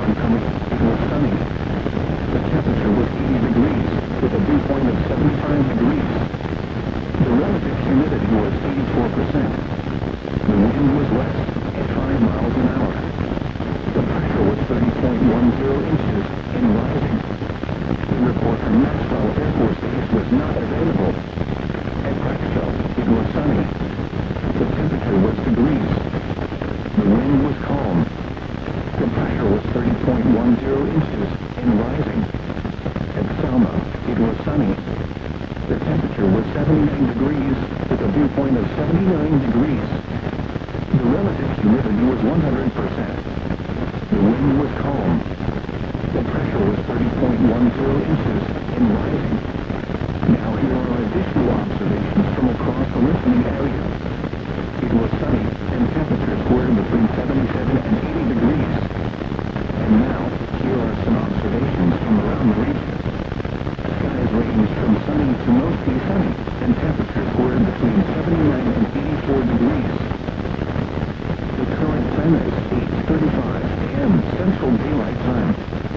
Montgomery, it was sunny. The temperature was 80 degrees, with a dew point of 75 degrees. The relative humidity was 84%. The wind was west at 5 miles an hour. The pressure was 30.10 inches and rising. The report from Maxwell Air Force Base was not available. At Cracksville, it was sunny. The temperature was degrees. The wind was calm. The pressure was 30.10 inches and rising. At Selma, it was sunny. The temperature was 79 degrees, with a dew point of 79 degrees. The relative humidity was 100%. The wind was calm. The pressure was 30.10 inches and rising. Now here are additional observations from across the listening area. It was sunny, and temperatures were between 77 and 80 degrees. And now, here are some observations from around the region. Skies ranged from sunny to mostly sunny, and temperatures were between 79 and 84 degrees. The current time is 8:35 a.m. Central Daylight Time.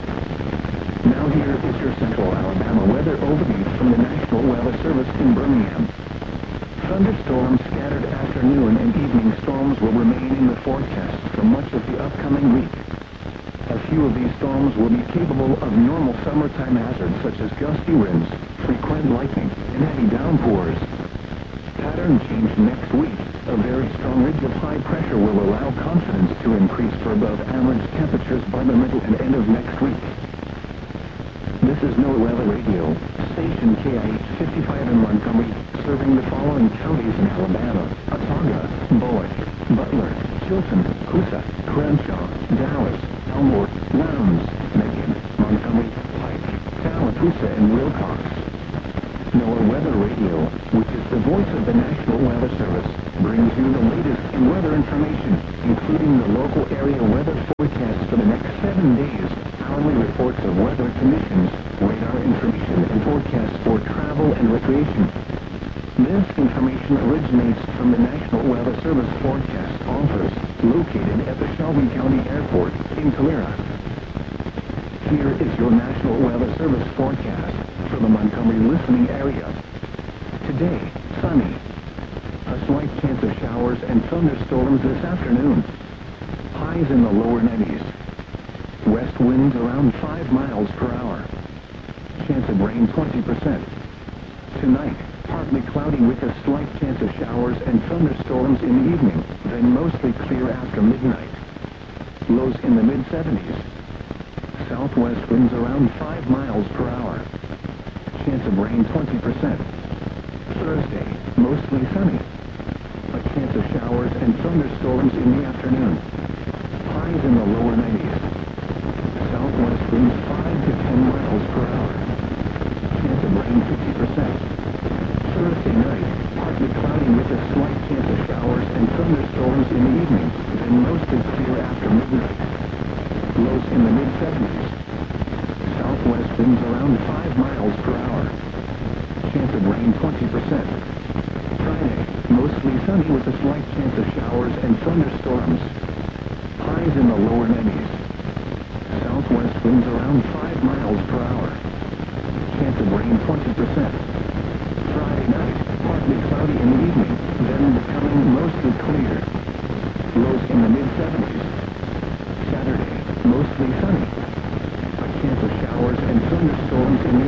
Now here is your Central Alabama weather overview from the National Weather Service in Birmingham. Thunderstorms, scattered afternoon and evening storms will remain in the forecast for much of the upcoming week. A few of these storms will be capable of normal summertime hazards such as gusty winds, frequent lightning, and heavy downpours. Pattern change next week. A very strong ridge of high pressure will allow confidence to increase for above average temperatures by the middle and end of next week. This is NOAA Weather Radio, station KIH 55 in Montgomery, serving the following counties in Alabama: Autauga, Bullock, Butler, Chilton, Coosa, Crenshaw, Dallas, Elmore, Lowndes, Macon, Montgomery, Pike, Tallapoosa, and Wilcox. NOAA Weather Radio, which is the voice of the National Weather Service, brings you the latest in weather information, including the local area weather forecast for the next 7 days, hourly reports of weather conditions, radar information, and forecasts for travel and recreation. This information originates from the National Weather Service Forecast Office, located at the Shelby County Airport in Calera. Here is your National Weather Service forecast for the Montgomery listening area. Today, sunny. A slight chance of showers and thunderstorms this afternoon. Highs in the lower 90s. West winds around 5 miles per hour. Chance of rain 20%. Tonight, partly cloudy with a slight chance of showers and thunderstorms in the evening, then mostly clear after midnight. Lows in the mid-70s. Southwest winds around 5 miles per hour. Chance of rain 20%. Thursday, mostly sunny. A chance of showers and thunderstorms in the afternoon. Highs in the lower 90s. Southwest winds 5 to 10 miles per hour. Chance of rain 50%. Thursday night, partly cloudy with a slight chance of showers and thunderstorms in the evening, then mostly clear after midnight. Lows in the mid-70s. Southwest winds around 5 miles per hour. Chance of rain 20%. Friday, mostly sunny with a slight chance of showers and thunderstorms. Highs in the lower 90s. Southwest winds around 5 miles per hour. Chance of rain 20%. Friday night, partly cloudy in the evening, then becoming mostly clear. Lows in the mid-70s. Saturday, mostly sunny. A chance of showers and thunderstorms in the